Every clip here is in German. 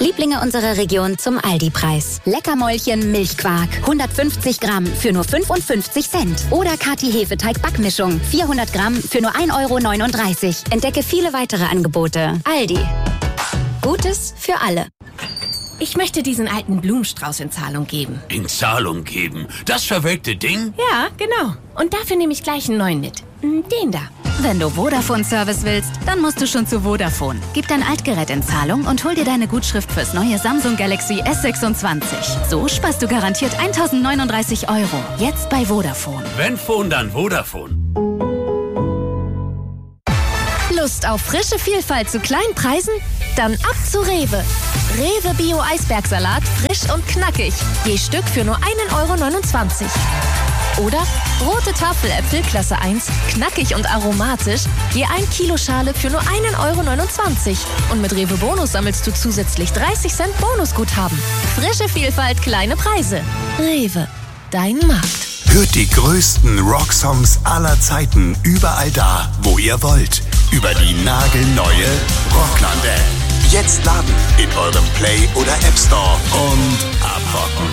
Lieblinge unserer Region zum Aldi-Preis. Leckermäulchen Milchquark, 150 Gramm für nur 55 Cent. Oder Kati-Hefeteig-Backmischung, 400 Gramm für nur 1,39 €. Entdecke viele weitere Angebote. Aldi. Gutes für alle. Ich möchte diesen alten Blumenstrauß in Zahlung geben. In Zahlung geben? Das verwelkte Ding? Ja, genau. Und dafür nehme ich gleich einen neuen mit. Den da. Wenn du Vodafone-Service willst, dann musst du schon zu Vodafone. Gib dein Altgerät in Zahlung und hol dir deine Gutschrift fürs neue Samsung Galaxy S26. So sparst du garantiert 1.039 €. Jetzt bei Vodafone. Wenn Phone, dann Vodafone. Lust auf frische Vielfalt zu kleinen Preisen? Dann ab zu Rewe. Rewe Bio Eisbergsalat, frisch und knackig. Je Stück für nur 1,29 €. Oder rote Tafeläpfel Klasse 1, knackig und aromatisch. Je 1 Kilo Schale für nur 1,29 €. Und mit Rewe Bonus sammelst du zusätzlich 30 Cent Bonusguthaben. Frische Vielfalt, kleine Preise. Rewe, dein Markt. Hört die größten Rocksongs aller Zeiten überall da, wo ihr wollt. Über die nagelneue Rocklande. Jetzt laden in eurem Play- oder App Store und abrocken.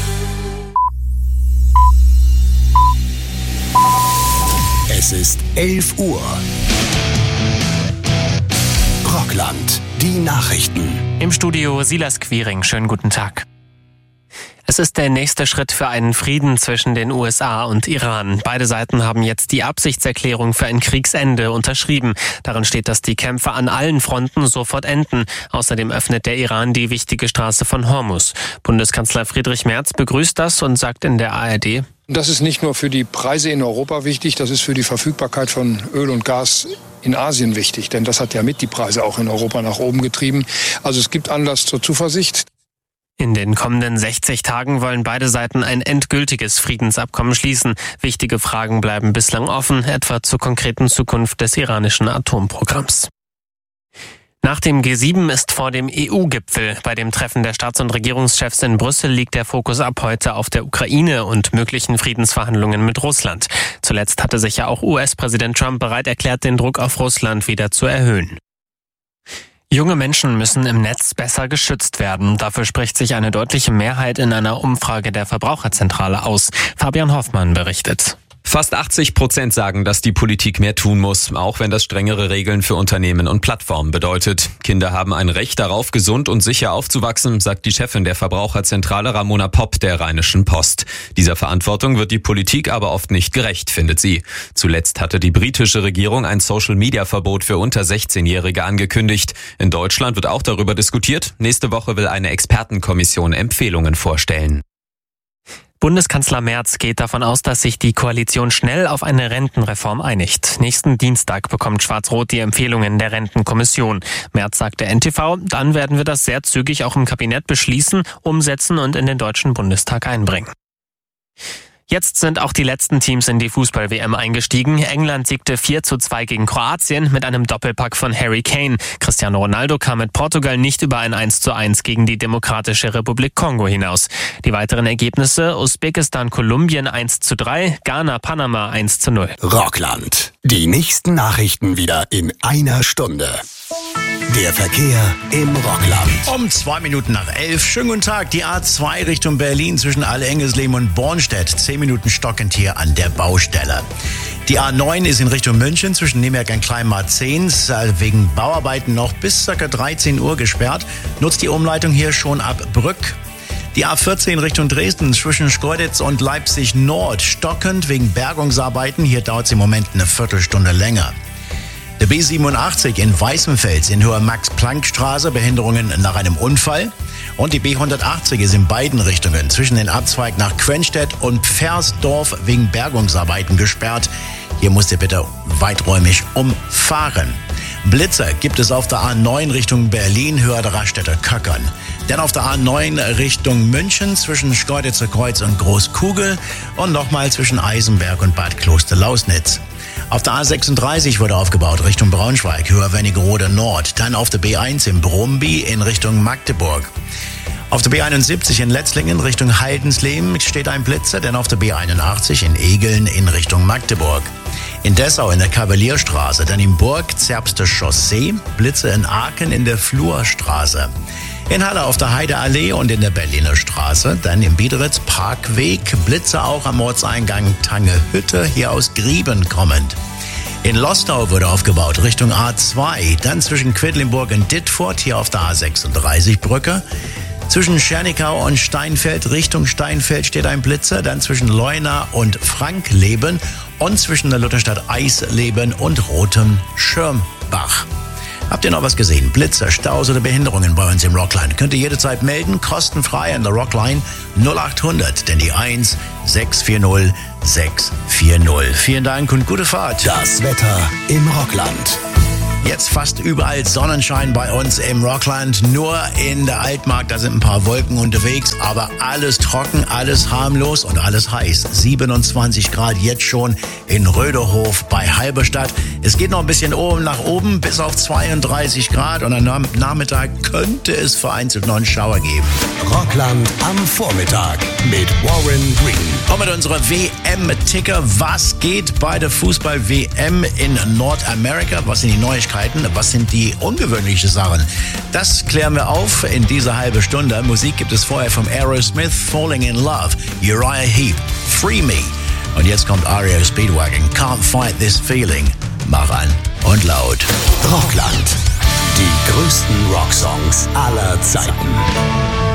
Es ist 11 Uhr. Rockland, die Nachrichten. Im Studio Silas Quiring. Schönen guten Tag. Es ist der nächste Schritt für einen Frieden zwischen den USA und Iran. Beide Seiten haben jetzt die Absichtserklärung für ein Kriegsende unterschrieben. Darin steht, dass die Kämpfe an allen Fronten sofort enden. Außerdem öffnet der Iran die wichtige Straße von Hormuz. Bundeskanzler Friedrich Merz begrüßt das und sagt in der ARD: Das ist nicht nur für die Preise in Europa wichtig, das ist für die Verfügbarkeit von Öl und Gas in Asien wichtig. Denn das hat ja mit die Preise auch in Europa nach oben getrieben. Also es gibt Anlass zur Zuversicht. In den kommenden 60 Tagen wollen beide Seiten ein endgültiges Friedensabkommen schließen. Wichtige Fragen bleiben bislang offen, etwa zur konkreten Zukunft des iranischen Atomprogramms. Nach dem G7 ist vor dem EU-Gipfel. Bei dem Treffen der Staats- und Regierungschefs in Brüssel liegt der Fokus ab heute auf der Ukraine und möglichen Friedensverhandlungen mit Russland. Zuletzt hatte sich ja auch US-Präsident Trump bereit erklärt, den Druck auf Russland wieder zu erhöhen. Junge Menschen müssen im Netz besser geschützt werden. Dafür spricht sich eine deutliche Mehrheit in einer Umfrage der Verbraucherzentrale aus. Fabian Hoffmann berichtet. Fast 80% sagen, dass die Politik mehr tun muss, auch wenn das strengere Regeln für Unternehmen und Plattformen bedeutet. Kinder haben ein Recht darauf, gesund und sicher aufzuwachsen, sagt die Chefin der Verbraucherzentrale Ramona Popp der Rheinischen Post. Dieser Verantwortung wird die Politik aber oft nicht gerecht, findet sie. Zuletzt hatte die britische Regierung ein Social-Media-Verbot für unter 16-Jährige angekündigt. In Deutschland wird auch darüber diskutiert. Nächste Woche will eine Expertenkommission Empfehlungen vorstellen. Bundeskanzler Merz geht davon aus, dass sich die Koalition schnell auf eine Rentenreform einigt. Nächsten Dienstag bekommt Schwarz-Rot die Empfehlungen der Rentenkommission. Merz sagte NTV, dann werden wir das sehr zügig auch im Kabinett beschließen, umsetzen und in den Deutschen Bundestag einbringen. Jetzt sind auch die letzten Teams in die Fußball-WM eingestiegen. England siegte 4:2 gegen Kroatien mit einem Doppelpack von Harry Kane. Cristiano Ronaldo kam mit Portugal nicht über ein 1:1 gegen die Demokratische Republik Kongo hinaus. Die weiteren Ergebnisse: Usbekistan, Kolumbien 1:3, Ghana, Panama 1:0. Rockland. Die nächsten Nachrichten wieder in einer Stunde. Der Verkehr im Rockland. Um 2 Minuten nach 11. Schönen guten Tag. Die A2 Richtung Berlin zwischen Alle-Engelsleben und Bornstedt. 10 Minuten stockend hier an der Baustelle. Die A9 ist in Richtung München zwischen Nürnberg und Kleinmarzens wegen Bauarbeiten noch bis ca. 13 Uhr gesperrt. Nutzt die Umleitung hier schon ab Brück. Die A14 Richtung Dresden zwischen Schkeuditz und Leipzig Nord stockend wegen Bergungsarbeiten. Hier dauert es im Moment eine Viertelstunde länger. Der B87 in Weißenfels in Höhe Max-Planck-Straße, Behinderungen nach einem Unfall. Und die B180 ist in beiden Richtungen zwischen den Abzweig nach Quenstedt und Pfersdorf wegen Bergungsarbeiten gesperrt. Hier musst ihr bitte weiträumig umfahren. Blitzer gibt es auf der A9 Richtung Berlin, Höhe der Raststätter Köckern. Dann auf der A9 Richtung München zwischen Schkeuditzer Kreuz und Großkugel und nochmal zwischen Eisenberg und Bad Kloster-Lausnitz. Auf der A36 wurde aufgebaut Richtung Braunschweig, Höhe Wernigerode Nord. Dann auf der B1 in Brumby in Richtung Magdeburg. Auf der B71 in Letzlingen Richtung Haldensleben steht ein Blitzer, denn auf der B81 in Egeln in Richtung Magdeburg. In Dessau in der Kavalierstraße, dann in Burg Zerbster Chaussee, Blitzer in Aachen in der Flurstraße. In Halle auf der Heideallee und in der Berliner Straße. Dann im Biederitz Parkweg. Blitze auch am Ortseingang Tangehütte, hier aus Grieben kommend. In Lostau wurde aufgebaut, Richtung A2. Dann zwischen Quedlinburg und Dittfurt, hier auf der A36-Brücke. Zwischen Schernikau und Steinfeld, Richtung Steinfeld steht ein Blitzer. Dann zwischen Leuna und Frankleben und zwischen der Lutherstadt Eisleben und Rotem Schirmbach. Habt ihr noch was gesehen? Blitzer, Staus oder Behinderungen bei uns im Rockline? Könnt ihr jederzeit melden, kostenfrei an der Rockline 0800, denn die 1 640 640. Vielen Dank und gute Fahrt. Das Wetter im Rockland. Jetzt fast überall Sonnenschein bei uns im Rockland. Nur in der Altmark, da sind ein paar Wolken unterwegs, aber alles trocken, alles harmlos und alles heiß. 27 Grad jetzt schon in Röderhof bei Halberstadt. Es geht noch ein bisschen nach oben bis auf 32 Grad und am Nachmittag könnte es vereinzelt noch einen Schauer geben. Rockland am Vormittag mit Warren Green. Und mit unserer WM-Ticker. Was geht bei der Fußball-WM in Nordamerika? Was sind die Neuigkeiten? Was sind die ungewöhnlichen Sachen? Das klären wir auf in dieser halben Stunde. Musik gibt es vorher vom Aerosmith, Falling in Love, Uriah Heep, Free Me. Und jetzt kommt REO Speedwagon, Can't Fight This Feeling. Mach an und laut. Rockland. Die größten Rocksongs aller Zeiten.